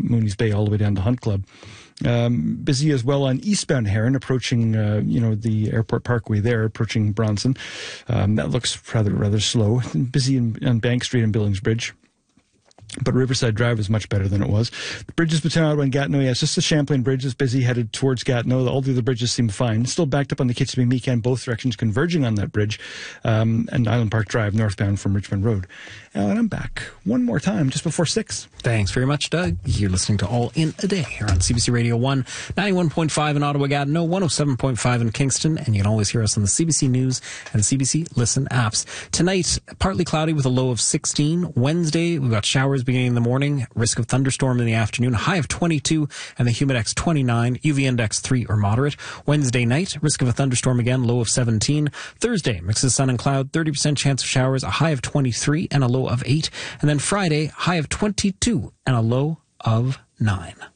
Mooney's Bay all the way down to Hunt Club. Busy as well on eastbound Heron, approaching the airport parkway there, approaching Bronson. That looks rather slow. Busy on Bank Street and Billings Bridge. But Riverside Drive is much better than it was. The bridges between Ottawa and Gatineau, it's just the Champlain Bridge is busy, headed towards Gatineau. All the other bridges seem fine. Still backed up on the Kitchener-Meekan, both directions converging on that bridge. And Island Park Drive, northbound from Richmond Road. And I'm back one more time, just before 6. Thanks very much, Doug. You're listening to All in a Day here on CBC Radio 1, 91.5 in Ottawa, Gatineau, 107.5 in Kingston, and you can always hear us on the CBC News and CBC Listen apps. Tonight, partly cloudy with a low of 16. Wednesday, we've got showers beginning in the morning, risk of thunderstorm in the afternoon, high of 22, and the Humidex 29, UV index 3 or moderate. Wednesday night, risk of a thunderstorm again, low of 17. Thursday, mix of sun and cloud, 30% chance of showers, a high of 23 and a low of 8. And then Friday, high of 22 and a low of 9.